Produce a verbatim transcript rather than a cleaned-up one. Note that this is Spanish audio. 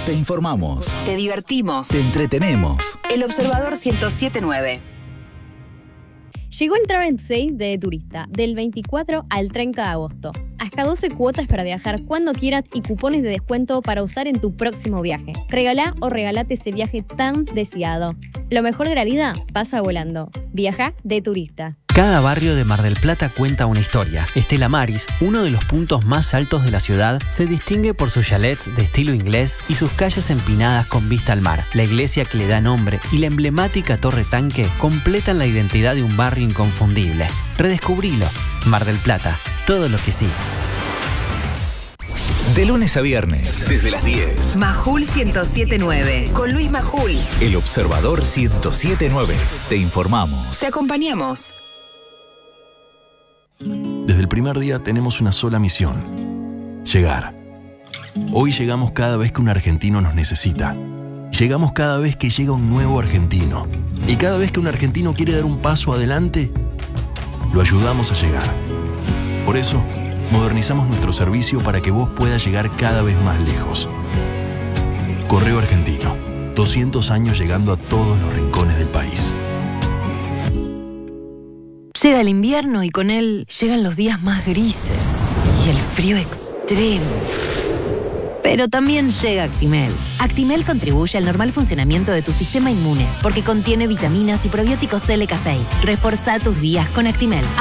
Te informamos. Te divertimos. Te entretenemos. El Observador ciento siete punto nueve. Llegó el Travel Sale de Turista, del veinticuatro al treinta de agosto. Hasta doce cuotas para viajar cuando quieras y cupones de descuento para usar en tu próximo viaje. Regalá o regalate ese viaje tan deseado. Lo mejor de la vida pasa volando. Viaja de Turista. Cada barrio de Mar del Plata cuenta una historia. Estela Maris, uno de los puntos más altos de la ciudad, se distingue por sus chalets de estilo inglés y sus calles empinadas con vista al mar. La iglesia que le da nombre y la emblemática Torre Tanque completan la identidad de un barrio inconfundible. Redescubrilo. Mar del Plata. Todo lo que sí. De lunes a viernes, desde las diez. Majul ciento siete punto nueve. Con Luis Majul. El Observador ciento siete punto nueve. Te informamos. Te acompañamos. Desde el primer día tenemos una sola misión: llegar. Hoy llegamos cada vez que un argentino nos necesita. Llegamos cada vez que llega un nuevo argentino. Y cada vez que un argentino quiere dar un paso adelante, lo ayudamos a llegar. Por eso, modernizamos nuestro servicio para que vos puedas llegar cada vez más lejos. Correo Argentino. doscientos años llegando a todos los rincones del país. Llega el invierno y con él llegan los días más grises y el frío extremo. Pero también llega Actimel. Actimel contribuye al normal funcionamiento de tu sistema inmune porque contiene vitaminas y probióticos L K seis. Reforzá tus días con Actimel.